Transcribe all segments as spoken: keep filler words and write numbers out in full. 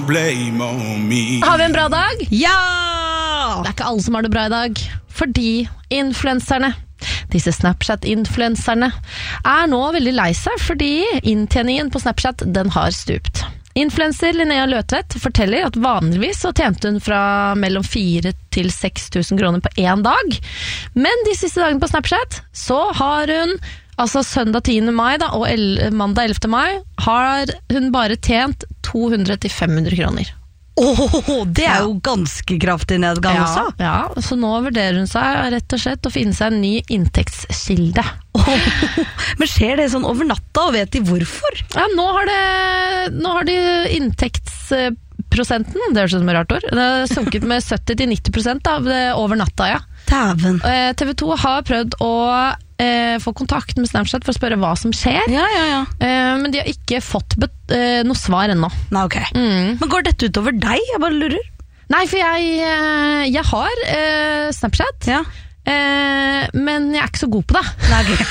blame on me. Har vi en bra dag? Ja! Det er ikke alle som har det bra i dag, fordi influenserne, disse Snapchat-influenserne, er nå veldig lei seg, fordi inntjeningen på Snapchat, den har stupt. Influencer Linnea Løtvedt forteller at vanligvis så tjente hun fra mellom fire til seks tusen kroner på en dag, men de siste dagene på Snapchat så har hun, altså søndag tiende mai da, og el- mandag ellevte mai, har hun bare tjent to hundre til fem hundre kroner. Åh, det er Ja. jo ganske kraftig nedgang Ja, også. ja, så nå vurderer hun seg rett og slett å finne seg en ny inntektskilde. Men skjer det sånn over natta, og vet de hvorfor? Ja, nå har, det, nå har de inntektsprosenten, det er sånn rart ord, det har sunket med sytti til nitti prosent av det over natta, ja. Dæven. Eh, T V to har prøvd å eh, få kontakt med Snapchat for å spørre hva som skjer, Ja, ja, ja. eh, men de har ikke fått bet eh, noe svar ennå. Nei, ok. Mm. Men går dette utover deg? Jeg bare lurer. Nei, for jeg, eh, jeg har eh, Snapchat, Ja. eh, men jeg er ikke så god på det. Nei, ok.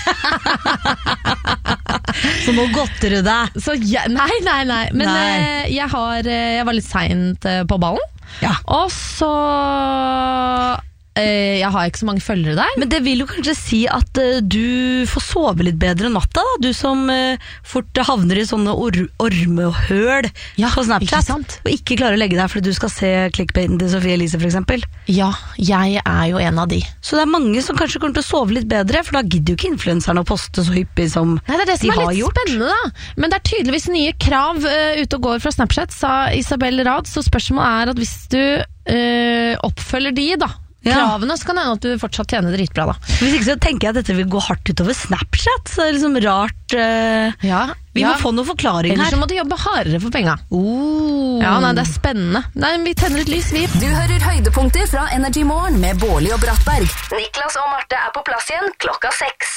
Så nå godter du deg. Så jeg, nei, nei, nei. Men Nei. eh, jeg, har, eh, jeg var litt sent eh, på ballen. Ja. Og så eh, Jeg har ikke så mange følgere der. Men det vil jo kanskje si at eh, du får sove litt bedre natta, da. Du som eh, fort havner i sånne or ormehøl Ja, på Snapchat. ikke sant? Og ikke klarer å legge deg fordi du skal se clickbaiten til Sofie Elise, for eksempel. Ja, jeg er jo en av de. Så det er mange som kanskje kommer til å sove litt bedre, for da gidder jo ikke influenserne å poste så hyppig som Nei, det er det de som er har litt gjort. spennende, da. Men det er tydeligvis nye krav uh, ute og går fra Snapchat, sa Isabel Rad. Så spørsmålet er at hvis du uh, oppfølger de, da, Ja. kravene, så kan det hende at du fortsatt tjener dritbra, da. Hvis ikke så tenker jeg at dette vil gå hardt utover Snapchat. Så det er liksom rart. eh, Ja, vi ja. må få noe forklaring Ellers så her. må du jobbe hardere for penga. Oh. Ja, nei, det er spennende. Nei, vi tenner et lys, vi. Du hører høydepunkter fra Energy Morgen med Bårli og Brattberg. Niklas og Marte er på plass igjen klokka seks.